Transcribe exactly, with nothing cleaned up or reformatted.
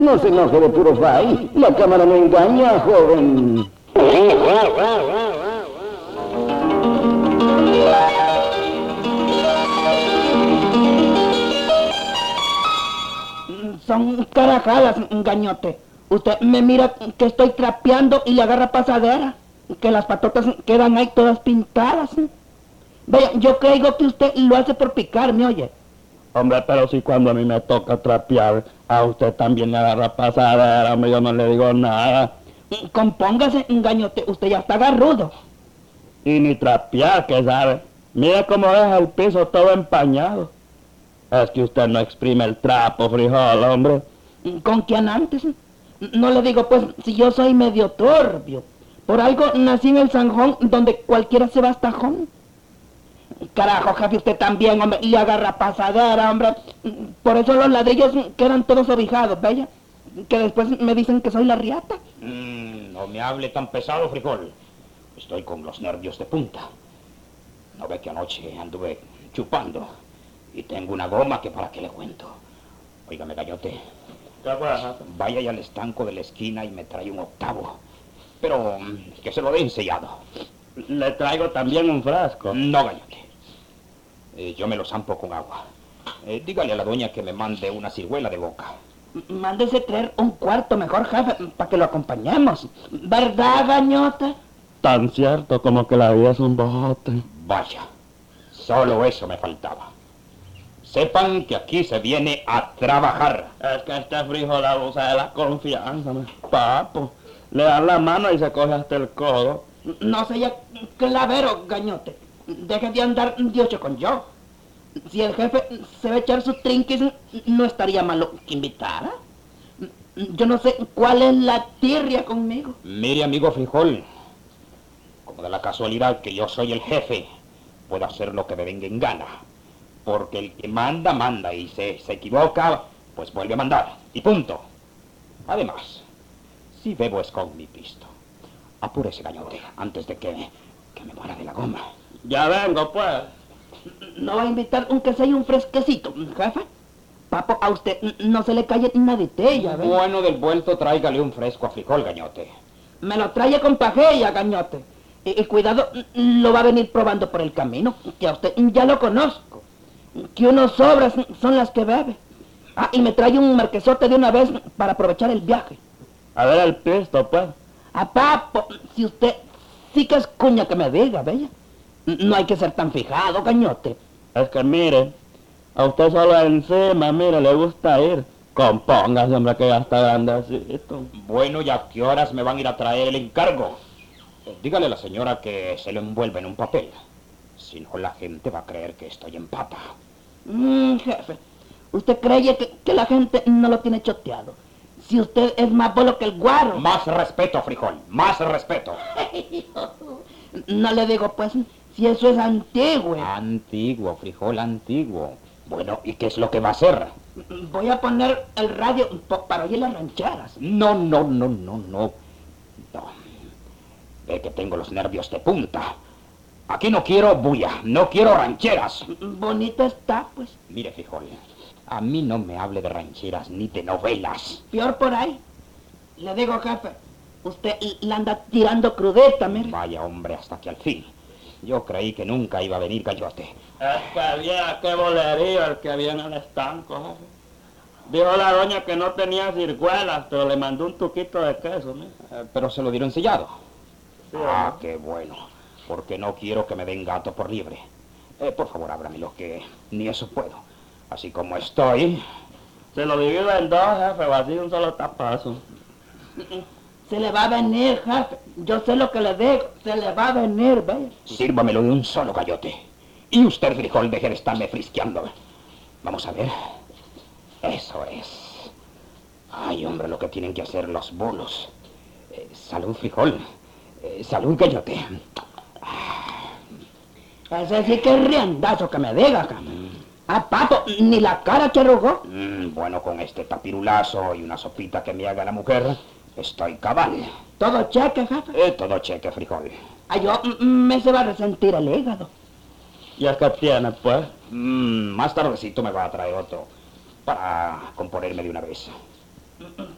No se enoje de puro fay. La cámara no engaña, joven. Son carajadas, gañote. Usted me mira que estoy trapeando y le agarra pasadera. Que las patotas quedan ahí todas pintadas. Vaya, yo creo que usted lo hace por picar, ¿me oye? Hombre, pero si cuando a mí me toca trapear, a usted también le agarra pasadera, hombre, yo no le digo nada. Compóngase, gañote, usted ya está agarrudo. Y ni trapear, que sabe. Mira cómo deja el piso todo empañado. Es que usted no exprime el trapo, frijol, hombre. ¿Con quién antes? No le digo, pues, si yo soy medio turbio. Por algo nací en el Sanjón, donde cualquiera se va hasta tajón. Carajo, jefe, usted también, hombre, y agarra pasadera, hombre. Por eso los ladrillos quedan todos obijados, ¿vaya? Que después me dicen que soy la riata. Mm, no me hable tan pesado, frijol. Estoy con los nervios de punta. ¿No ve que anoche anduve chupando? Y tengo una goma que para qué le cuento. Óigame, gallote. Vaya ya al estanco de la esquina y me trae un octavo. Pero que se lo dé ensellado. Le traigo también un frasco. No, gallote. Eh, yo me lo zampo con agua. Eh, dígale a la doña que me mande una ciruela de boca. Mándese traer un cuarto mejor, jefe, para que lo acompañemos. ¿Verdad, gañota? Tan cierto como que la vida es un bote. Vaya, solo eso me faltaba. Sepan que aquí se viene a trabajar. Es que este frijol abusa de la confianza, me. Papo. Le dan la mano y se coge hasta el codo. No sea clavero, gañote. Deje de andar diocho con yo. Si el jefe se va a echar sus trinques, no estaría malo que invitara. Yo no sé cuál es la tirria conmigo. Mire, amigo frijol, como de la casualidad que yo soy el jefe, puedo hacer lo que me venga en gana. Porque el que manda, manda, y se, se equivoca, pues vuelve a mandar, y punto. Además, si bebo es con mi pisto. Apúrese, gañote, antes de que, que me muera de la goma. Ya vengo, pues. ¿No va a invitar un queso y un fresquecito, jefe? Papo, a usted no se le cae naditella, ¿ves? Bueno, del vuelto tráigale un fresco a frijol, gañote. Me lo trae con pajella, gañote. Y, y cuidado, lo va a venir probando por el camino, que a usted ya lo conozco. Que unos sobras son las que bebe. Ah, y me trae un marquesote de una vez para aprovechar el viaje. A ver el pisto, pues. A papo, si usted sí que es cuña que me diga, ¿bella? No hay que ser tan fijado, gañote. Es que mire, a usted solo encima, mire, le gusta ir. Compóngase, hombre, que ya está grandecito. Bueno, ¿y a qué horas me van a ir a traer el encargo? Eh, dígale a la señora que se lo envuelva en un papel. Si no, la gente va a creer que estoy en pata. Mm, jefe, ¿usted cree que, que la gente no lo tiene choteado? Si usted es más bolo que el guaro. Más respeto, frijol, más respeto. No le digo, pues, si eso es antiguo. Antiguo, frijol, antiguo. Bueno, ¿y qué es lo que va a hacer? Voy a poner el radio para oír las rancheras. No, no, no, no, no. No. Ve que tengo los nervios de punta. Aquí no quiero bulla, no quiero rancheras. Bonita está, pues. Mire, frijol, a mí no me hable de rancheras ni de novelas. Peor por ahí. Le digo, jefe, usted la anda tirando crudeta, mire. Vaya, hombre, hasta que al fin. Yo creí que nunca iba a venir gallote. Es que viera qué bolerío el que viene al estanco, jefe. Dijo la doña que no tenía ciruelas, pero le mandó un tuquito de queso, ¿no? Eh, pero se lo dieron sellado. Sí, Ah, ¿no? qué bueno, porque no quiero que me den gato por libre. Eh, por favor, ábramelo, que ni eso puedo. Así como estoy. Se lo divido en dos, jefe, o así un solo tapazo. Se le va a venir, jefe. Yo sé lo que le digo. Se le va a venir, vaya. Sírvamelo de un solo gallote. Y usted, frijol, deje de estarme frisqueando. Vamos a ver. Eso es. Ay, hombre, lo que tienen que hacer los bolos. Eh, salud, frijol. Eh, salud, gallote. Ese sí que es riendazo que me diga, jefe. Ah, papo, ni la cara te arrugó. Mm, bueno, con este tapirulazo y una sopita que me haga la mujer, estoy cabal. Todo cheque, jefe. Eh, todo cheque, frijol. Ay, yo mm, me se va a resentir el hígado. ¿Y el que tiene, pues? Mm, más tardecito me va a traer otro para componerme de una vez.